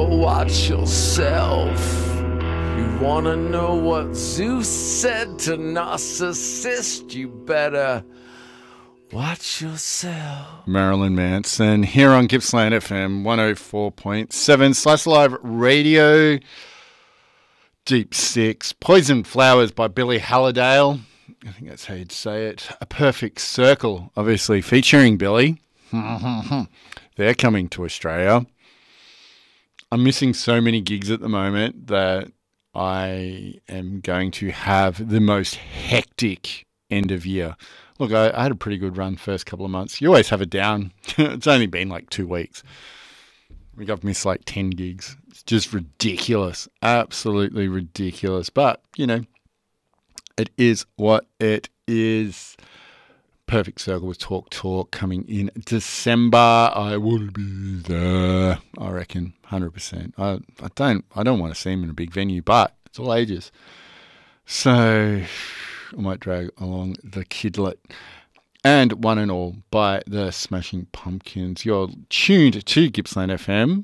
watch yourself. You wanna know what Zeus said to Narcissist? You better watch yourself. Marilyn Manson here on Gippsland FM 104.7 Slice Live Radio. Deep Six, Poison Flowers by Billie Holiday. I think that's how you'd say it. A Perfect Circle, obviously featuring Billie. They're coming to Australia. I'm missing so many gigs at the moment that I am going to have the most hectic end of year. Look, I had a pretty good run first couple of months. You always have a down. It's only been like 2 weeks. I've missed like 10 gigs. It's just ridiculous. Absolutely ridiculous. But, you know, it is what it is. Perfect Circle with Talk coming in December. I will be there, I reckon, 100%. I don't want to see him in a big venue, but it's all ages. So I might drag along the kidlet. And One and All by the Smashing Pumpkins. You're tuned to Gippsland FM.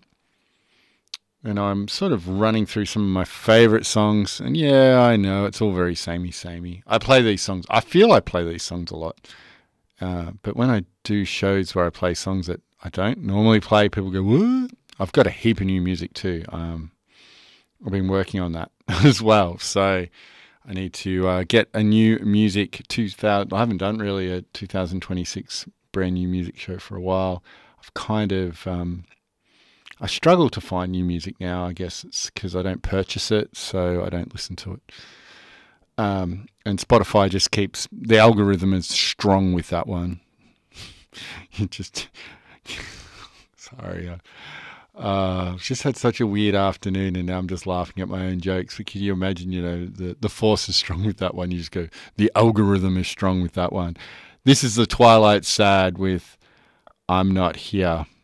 And I'm sort of running through some of my favourite songs. And yeah, I know, it's all very samey. I play these songs. I feel I play these songs a lot. But when I do shows where I play songs that I don't normally play, people go, what? I've got a heap of new music too. I've been working on that as well. So I need to get a new music 2000. I haven't done really a 2026 brand new music show for a while. I've kind of I struggle to find new music now. I guess it's because I don't purchase it, so I don't listen to it. And Spotify just keeps the algorithm is strong with that one. You just sorry. I've just had such a weird afternoon and now I'm just laughing at my own jokes. But can you imagine, you know, the force is strong with that one. You just go, the algorithm is strong with that one. This is the Twilight Sad with I'm Not Here.